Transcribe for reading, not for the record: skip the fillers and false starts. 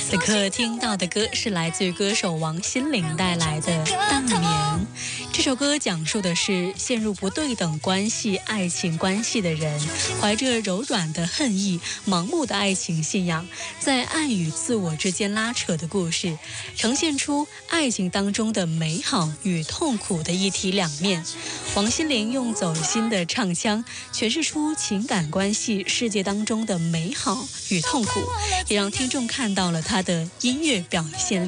此刻听到的歌是来自于歌手王心凌带来的《大眠》。这首歌讲述的是陷入不对等关系、爱情关系的人，怀着柔软的恨意、盲目的爱情信仰，在爱与自我之间拉扯的故事，呈现出爱情当中的美好与痛苦的一体两面。王心凌用走心的唱腔诠释出情感关系世界当中的美好与痛苦，也让听众看到了她的音乐表现力。